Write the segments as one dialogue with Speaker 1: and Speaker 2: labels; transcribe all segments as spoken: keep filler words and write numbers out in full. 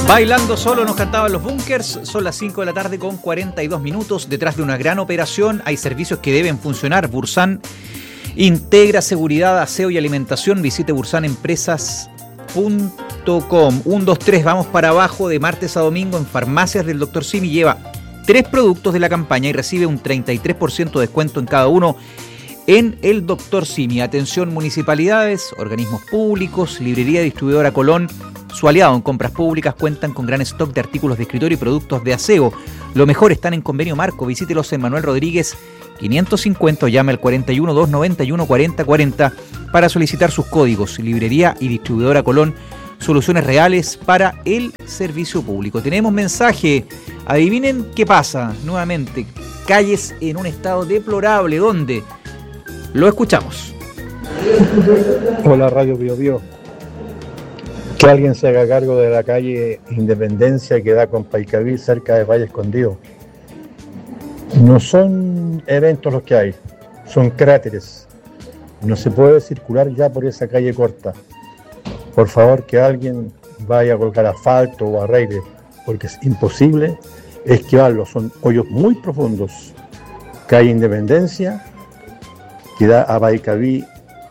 Speaker 1: Bailando solo nos cantaban los Bunkers. Son las cinco de la tarde con cuarenta y dos minutos. Detrás de una gran operación hay servicios que deben funcionar. Bursan integra seguridad, aseo y alimentación. Visite bursan empresas punto com. uno, dos, tres, vamos para abajo de martes a domingo en farmacias del doctor Simi. Lleva tres productos de la campaña y recibe un treinta y tres por ciento de descuento en cada uno en el doctor Simi. Atención municipalidades, organismos públicos, librería distribuidora Colón. Su aliado en compras públicas, cuentan con gran stock de artículos de escritorio y productos de aseo. Lo mejor están en Convenio Marco. Visítelos en Manuel Rodríguez quinientos cincuenta o llame al cuarenta y uno, doscientos noventa y uno, cuarenta cuarenta para solicitar sus códigos. Librería y distribuidora Colón, soluciones reales para el servicio público. Tenemos mensaje. Adivinen qué pasa. Nuevamente, calles en un estado deplorable. ¿Dónde? Lo escuchamos.
Speaker 2: Hola, Radio Bio Bio. Que alguien se haga cargo de la calle Independencia que da con Paicaví cerca de Valle Escondido. No son eventos los que hay, son cráteres. No se puede circular ya por esa calle corta. Por favor, que alguien vaya a colocar asfalto o arregle, porque es imposible esquivarlo. Son hoyos muy profundos. Calle Independencia que da a Paicaví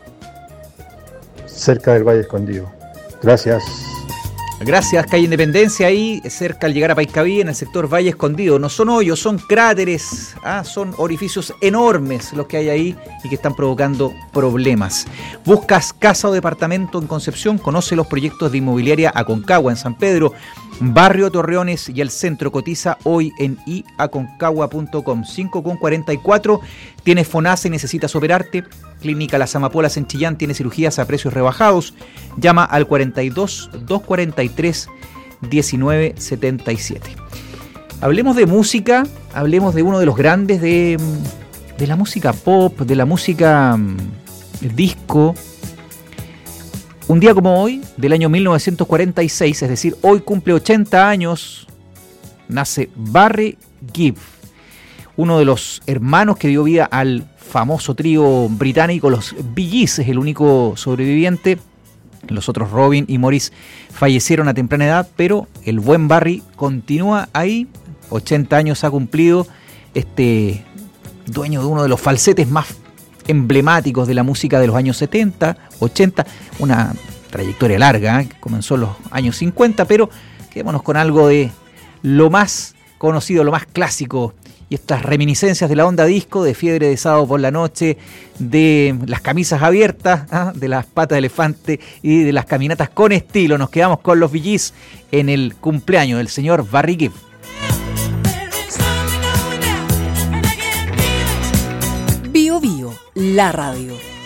Speaker 2: cerca del Valle Escondido. Gracias.
Speaker 1: Gracias, calle Independencia, ahí cerca al llegar a Paicaví, en el sector Valle Escondido. No son hoyos, son cráteres, ¿ah? Son orificios enormes los que hay ahí y que están provocando problemas. ¿Buscas casa o departamento en Concepción? Conoce los proyectos de inmobiliaria Aconcagua en San Pedro, Barrio Torreones y el centro. Cotiza hoy en i aconcagua punto com. cinco con cuarenta y cuatro. ¿Tienes FONASA y necesitas operarte? Clínica Las Amapolas en Chillán tiene cirugías a precios rebajados. Llama al cuarenta y dos, doscientos cuarenta y tres, diecinueve setenta y siete. Hablemos de música, hablemos de uno de los grandes de, de la música pop, de la música disco. Un día como hoy, del año mil novecientos cuarenta y seis, es decir, hoy cumple ochenta años, nace Barry Gibb, uno de los hermanos que dio vida al famoso trío británico, los Bee Gees, es el único sobreviviente. Los otros, Robin y Morris, fallecieron a temprana edad, pero el buen Barry continúa ahí. ochenta años ha cumplido, este dueño de uno de los falsetes más emblemáticos de la música de los años setenta, ochenta, una trayectoria larga, ¿eh? Que comenzó en los años cincuenta, pero quedémonos con algo de lo más conocido, lo más clásico, y estas reminiscencias de la onda disco, de Fiebre de Sábado por la Noche, de las camisas abiertas, ¿eh? De las patas de elefante y de las caminatas con estilo. Nos quedamos con los Bee Gees en el cumpleaños del señor Barry Gibb.
Speaker 3: Bio Bio, la radio.